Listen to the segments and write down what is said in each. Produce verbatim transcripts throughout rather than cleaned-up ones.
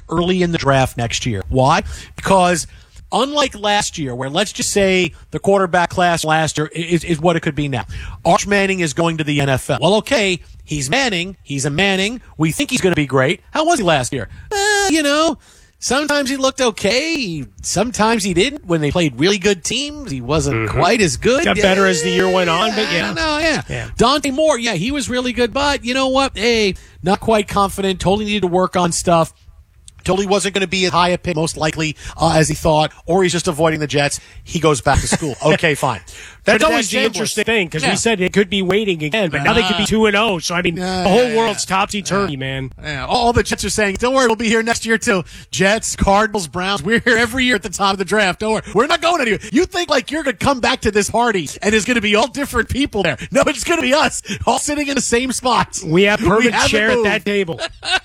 early in the draft next year. Why? Because unlike last year, where let's just say the quarterback class last year is, is what it could be now. Arch Manning is going to the N F L. Well, okay, he's Manning. He's a Manning. We think he's going to be great. How was he last year? Eh, you know, sometimes he looked okay. Sometimes he didn't. When they played really good teams, he wasn't mm-hmm. quite as good. Got better yeah, as the year went on, but yeah. No, yeah. yeah. Dante Moore, yeah, he was really good, but you know what? Hey, not quite confident. Totally needed to work on stuff. Totally wasn't going to be as high a pick, most likely, uh, as he thought, or he's just avoiding the Jets. He goes back to school. Okay, fine. That's always the interesting thing, because yeah. we said it could be waiting again, but now uh, they could be two and oh. So, I mean, uh, the whole yeah, world's yeah. topsy-turvy, yeah. man. Yeah. All the Jets are saying, don't worry, we'll be here next year, too. Jets, Cardinals, Browns, we're here every year at the top of the draft. Don't worry. We're not going anywhere. You think, like, you're going to come back to this party, and there's going to be all different people there. No, it's going to be us, all sitting in the same spots. We have permanent chair at that table.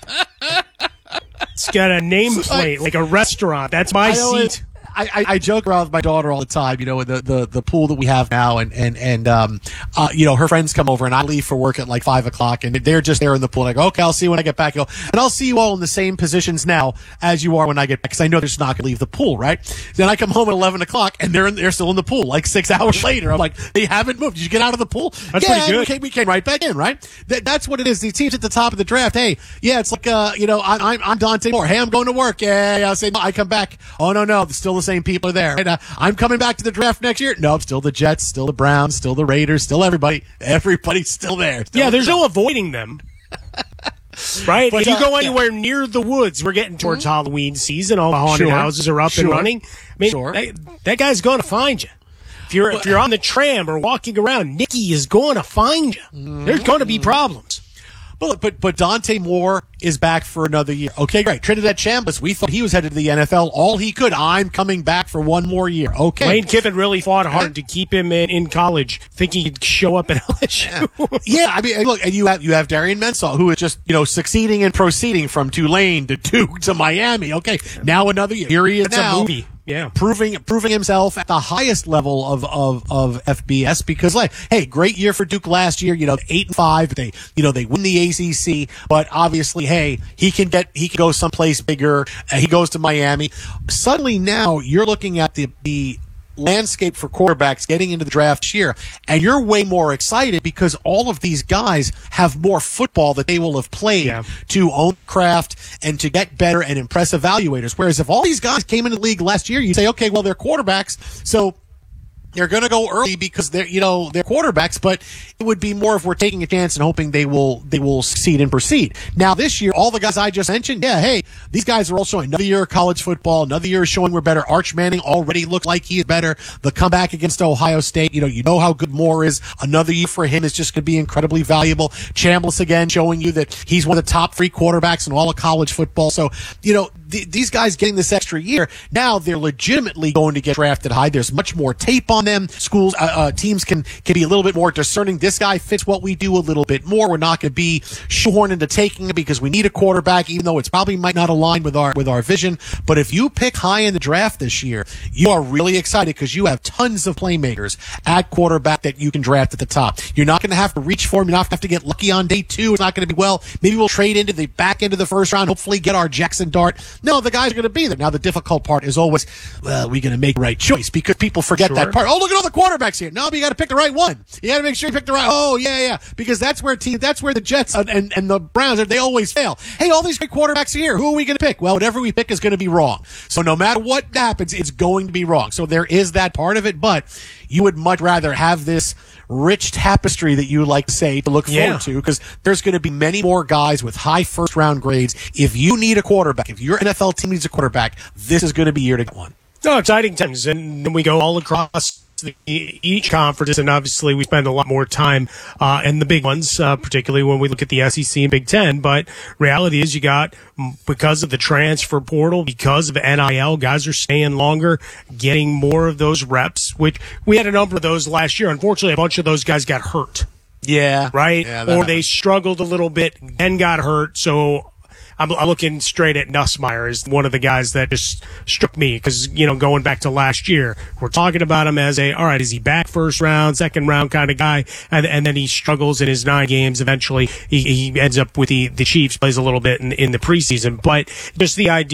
It's got a nameplate, like a restaurant. That's my seat. I, I, I joke around with my daughter all the time, you know, in the, the, the pool that we have now, and, and, and, um, uh, you know, her friends come over, and I leave for work at like five o'clock, and they're just there in the pool. And I go, okay, I'll see you when I get back. You go, and I'll see you all in the same positions now as you are when I get back, because I know they're just not going to leave the pool, right? Then I come home at eleven o'clock, and they're in, they're still in the pool, like six hours later. I'm like, they haven't moved. Did you get out of the pool? That's yeah, pretty good. We came, we came right back in, right? That, that's what it is. The teams at the top of the draft. Hey, yeah, it's like, uh, you know, I, I'm, I'm Dante Moore. Hey, I'm going to work. Yeah, yeah, I'll say, no, I come back. Oh, no, no, still the same people are there. Uh, I'm coming back to the draft next year. No, still the Jets, still the Browns, still the Raiders, still everybody. Everybody's still there. Still yeah, there's no avoiding them. Right? But, if you uh, go anywhere yeah. near the woods, we're getting towards mm-hmm. Halloween season. All the haunted sure. houses are up sure. and running. I mean, sure. that, that guy's going to find you. If you're, if you're on the tram or walking around, Nicky is going to find you. Mm-hmm. There's going to be problems. But, but but Dante Moore is back for another year. Okay, great. Trinidad Chambliss, we thought he was headed to the N F L. All he could. I'm coming back for one more year. Okay. Lane Kiffin really fought hard to keep him in, in college, thinking he'd show up at L S U. Yeah. yeah, I mean, look, and you have you have Darian Mensah, who is just, you know, succeeding and proceeding from Tulane to Duke to Miami. Okay, now another year. Here he is it's now. a movie. Yeah, proving proving himself at the highest level of, of, of F B S, because, like, hey, great year for Duke last year. You know, eight and five. They you know they win the A C C, but obviously, hey, he can get he can go someplace bigger. Uh, he goes to Miami. Suddenly, now you're looking at the the. landscape for quarterbacks getting into the draft this year, and you're way more excited because all of these guys have more football that they will have played yeah. to own craft and to get better and impress evaluators. Whereas if all these guys came into the league last year, you say, okay, well, they're quarterbacks, so they're going to go early because they're, you know, they're quarterbacks, but it would be more if we're taking a chance and hoping they will, they will succeed and proceed. Now this year, all the guys I just mentioned, yeah, hey, these guys are all showing another year of college football, another year showing we're better. Arch Manning already looked like he is better. The comeback against Ohio State, you know, you know how good Moore is. Another year for him is just going to be incredibly valuable. Chambliss again showing you that he's one of the top three quarterbacks in all of college football. So, you know, th- these guys getting this extra year, now they're legitimately going to get drafted high. There's much more tape on them. Schools, uh, uh, teams can, can be a little bit more discerning. This guy fits what we do a little bit more. We're not going to be shoehorned into taking it because we need a quarterback, even though it's probably might not align with our, with our vision. But if you pick high in the draft this year, you are really excited because you have tons of playmakers at quarterback that you can draft at the top. You're not going to have to reach for them. You're not going to have to get lucky on day two. It's not going to be, well, maybe we'll trade into the back end of the first round, hopefully get our Jackson Dart. No, the guys are going to be there. Now, the difficult part is always, well, we're going to make the right choice because people forget sure. that part. Oh, look at all the quarterbacks here. No, but you got to pick the right one. You got to make sure you pick the right. Oh, yeah, yeah. Because that's where team, that's where the Jets and, and, and the Browns, they always fail. Hey, all these great quarterbacks are here. Who are we going to pick? Well, whatever we pick is going to be wrong. So no matter what happens, it's going to be wrong. So there is that part of it, but you would much rather have this rich tapestry that you like to say to look forward yeah. to, because there's going to be many more guys with high first round grades. If you need a quarterback, if your N F L team needs a quarterback, this is going to be year to get one. No, exciting times, and we go all across the, each conference, and obviously we spend a lot more time uh, in the big ones, uh, particularly when we look at the S E C and Big Ten. But reality is, you got, because of the transfer portal, because of N I L, guys are staying longer, getting more of those reps. Which we had a number of those last year. Unfortunately, a bunch of those guys got hurt. Yeah, right, yeah, or happened. They struggled a little bit and got hurt. So I'm, I'm looking straight at Nussmeier as one of the guys that just struck me because, you know, going back to last year, we're talking about him as a, all right, is he back first round, second round kind of guy? And, and then he struggles in his nine games. Eventually, he, he ends up with the, the Chiefs, plays a little bit in, in the preseason. But just the idea